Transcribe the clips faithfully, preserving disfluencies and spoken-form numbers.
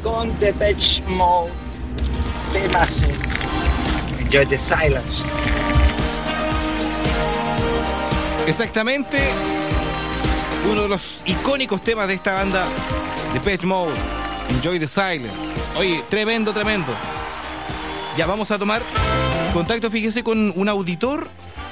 con Depeche Mode, temazo, Enjoy the Silence. Exactamente, uno de los icónicos temas de esta banda, Depeche Mode, Enjoy the Silence. Oye, tremendo, tremendo. Ya vamos a tomar contacto, fíjese, con un auditor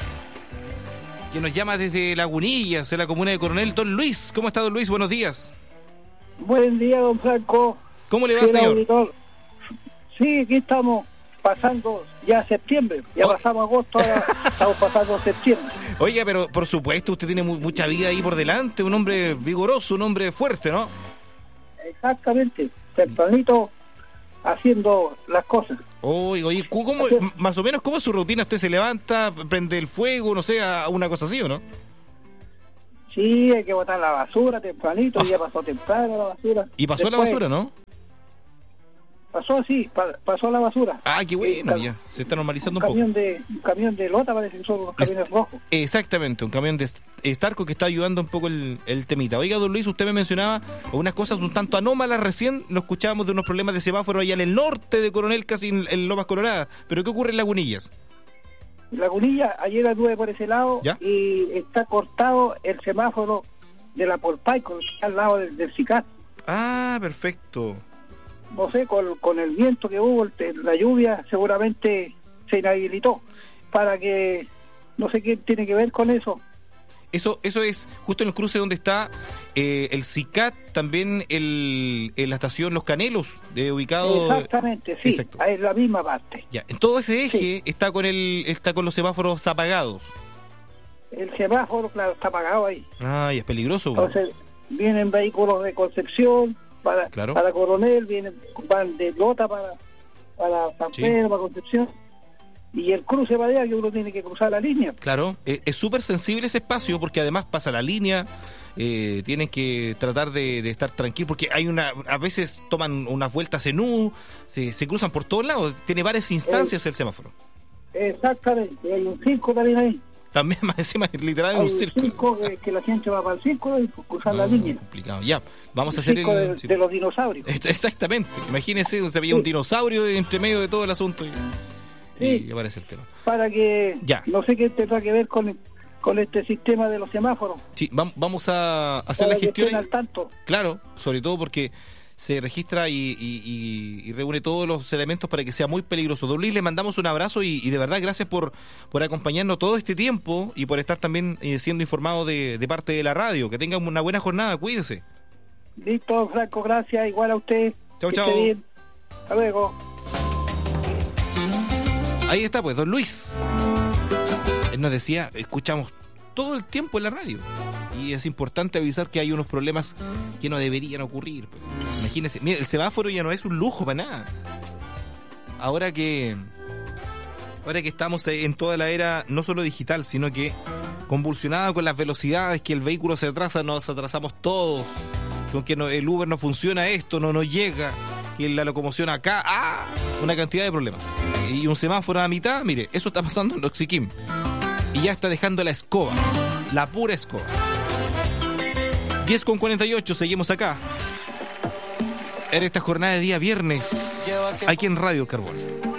que nos llama desde Lagunillas, en la comuna de Coronel, don Luis. ¿Cómo está, don Luis? Buenos días. Buen día, don Franco. ¿Cómo le va, señor? Auditor. Sí, aquí estamos pasando ya septiembre. Ya oh. pasamos agosto, ahora estamos pasando septiembre. Oiga, pero por supuesto usted tiene mu- mucha vida ahí por delante, un hombre vigoroso, un hombre fuerte, ¿no? Exactamente, tempranito haciendo las cosas. Oye, oye, ¿cómo, más o menos, cómo es su rutina? ¿Usted se levanta, prende el fuego, no sé, a una cosa así o no? Sí, hay que botar la basura tempranito, oh. ya pasó temprano la basura. ¿Y pasó Después, la basura, no? Pasó, sí, pa- pasó la basura. Ah, qué bueno, ya, se está normalizando un, un camión poco. De, un camión de lota, parece que son unos camiones es, rojos. Exactamente, un camión de Starco que está ayudando un poco el, el temita. Oiga, don Luis, usted me mencionaba unas cosas un tanto anómalas recién, lo escuchábamos de unos problemas de semáforo allá en el norte de Coronel, casi en, en Lomas Coloradas. ¿Pero qué ocurre en Lagunillas? Lagunillas, ayer anduve por ese lado, ¿ya? Y está cortado el semáforo de la Polpaico, que está al lado del, del CICAT. Ah, perfecto. No sé, con, con el viento que hubo, el, la lluvia, seguramente se inhabilitó. Para que, no sé qué tiene que ver con eso. Eso eso es justo en el cruce donde está eh, el CICAT, también el, en la estación Los Canelos, de ubicado... Exactamente, sí, Exacto. Es la misma parte. Ya, en todo ese eje sí. está con el está con los semáforos apagados. El semáforo, claro, está apagado ahí. Ah, y es peligroso. Entonces, vienen vehículos de Concepción... Para, claro. para Coronel, vienen, van de Lota para, para San Pedro, sí. para Concepción, y el cruce para allá que uno tiene que cruzar la línea. Claro, es súper sensible ese espacio porque además pasa la línea, eh, tienen que tratar de, de estar tranquilos porque hay una, a veces toman unas vueltas en U, se, se cruzan por todos lados, tiene varias instancias eh, el semáforo. Exactamente, hay un circo también ahí. También más encima, literal, hay un circo. Un circo que, que la gente va para el circo y cruzar no, la línea. Complicado, ya. Vamos el a hacer circo el... De, de los dinosaurios. Exactamente. Imagínense, se veía sí. un dinosaurio entre medio de todo el asunto y, sí. y aparece el tema. Para que... Ya. No sé qué tendrá que ver con, con este sistema de los semáforos. Sí, vamos a hacer para la gestión. Que estén al tanto. Claro, sobre todo porque... se registra y, y, y, y reúne todos los elementos para que sea muy peligroso. Don Luis, le mandamos un abrazo y, y de verdad gracias por, por acompañarnos todo este tiempo y por estar también eh, siendo informado de, de parte de la radio. Que tengan una buena jornada, cuídese. Listo, Franco, gracias, igual a usted. Chau, chau. Hasta luego. Ahí está pues, don Luis. Él nos decía, escuchamos todo el tiempo en la radio. Y es importante avisar que hay unos problemas que no deberían ocurrir. Pues. Imagínense, mire, el semáforo ya no es un lujo para nada. Ahora que ahora que estamos en toda la era, no solo digital, sino que convulsionada con las velocidades, que el vehículo se atrasa, nos atrasamos todos, con que no, el Uber no funciona, esto no nos llega, que la locomoción acá, ¡ah! Una cantidad de problemas. Y un semáforo a mitad, mire, eso está pasando en Oxiquim. Y ya está dejando la escoba, la pura escoba. diez con cuarenta y ocho, seguimos acá en esta jornada de día viernes aquí en Radio Carbón.